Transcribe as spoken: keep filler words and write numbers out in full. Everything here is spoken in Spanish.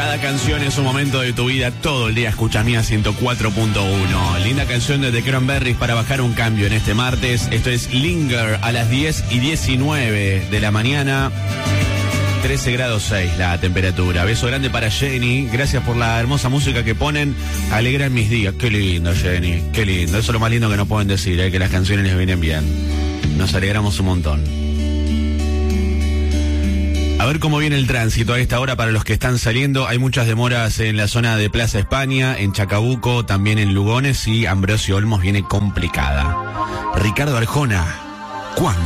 Cada canción es un momento de tu vida. Todo el día escuchas Mía ciento cuatro punto uno. Linda canción de The Cranberries para bajar un cambio en este martes. Esto es Linger a las diez y diecinueve de la mañana. trece grados seis la temperatura. Beso grande para Jenny. Gracias por la hermosa música que ponen. Alegran mis días. Qué lindo, Jenny. Qué lindo. Eso es lo más lindo que nos pueden decir, ¿eh? Que las canciones les vienen bien. Nos alegramos un montón. A ver cómo viene el tránsito a esta hora para los que están saliendo. Hay muchas demoras en la zona de Plaza España, en Chacabuco, también en Lugones, y Ambrosio Olmos viene complicada. Ricardo Arjona, ¿cuándo?